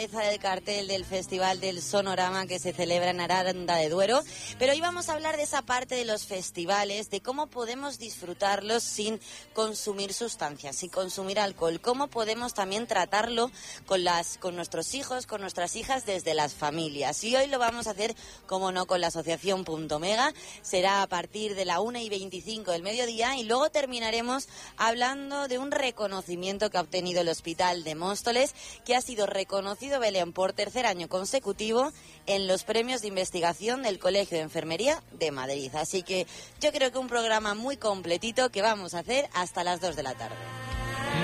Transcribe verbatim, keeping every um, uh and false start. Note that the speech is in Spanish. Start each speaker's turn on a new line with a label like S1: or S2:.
S1: del cartel del Festival del Sonorama que se celebra en Aranda de Duero, pero hoy vamos a hablar de esa parte de los festivales, de cómo podemos disfrutarlos sin consumir sustancias, sin consumir alcohol, cómo podemos también tratarlo con las con nuestros hijos, con nuestras hijas desde las familias. Y hoy lo vamos a hacer, como no, con la asociación Punto Mega. Será a partir de la una y veinticinco del mediodía y luego terminaremos hablando de un reconocimiento que ha obtenido el Hospital de Móstoles, que ha sido reconocido Belén por tercer año consecutivo en los premios de investigación del Colegio de Enfermería de Madrid. Así que yo creo que un programa muy completito que vamos a hacer hasta las dos de la tarde.